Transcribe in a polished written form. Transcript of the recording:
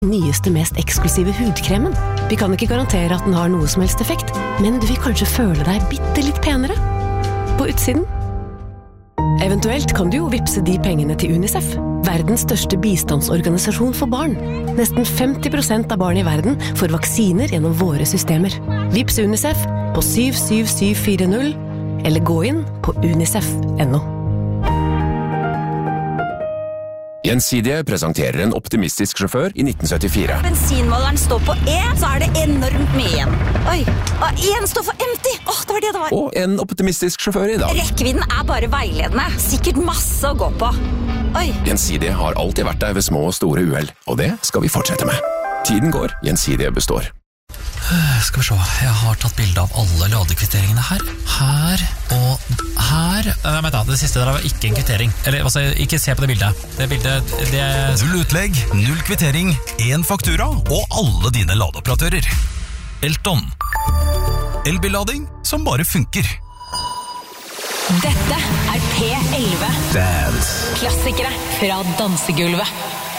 Nyeste, mest eksklusive hudkremen. Vi kan ikke garantere at den har noe som helst effekt, men du vil kanskje føle deg bitte litt penere på utsiden. Eventuelt kan du jo vipse de pengene til UNICEF, verdens største bistandsorganisasjon for barn. Nesten 50% av barn i verden får vaksiner gjennom våre systemer. Vips UNICEF på 77740, eller gå inn på unicef.no. Gjensidige presenterer en optimistisk sjåfør i 1974. Bensinmåleren står på E, så er det enormt mye igjen. Oi, og en står for empty. Det var det det var. Og en optimistisk sjåfør i dag. Rekkevidden er bare veiledende. Sikkert masse å gå på. Oi. Gjensidige har alltid vært der ved små og store uheld, og det skal vi fortsette med. Tiden går, Gjensidige består. Skal vi se, jeg har tatt bilde av alle ladekvitteringene her. Her og her. Vent da, det siste der var ikke en kvittering. Eller, altså, ikke se på det bildet. Det bildet, det... Null utlegg, null kvittering, en faktura og alle dine ladeoperatører. Elton. Elbillading som bare funker. Dette er P11. Dance. Klassikere fra dansegulvet.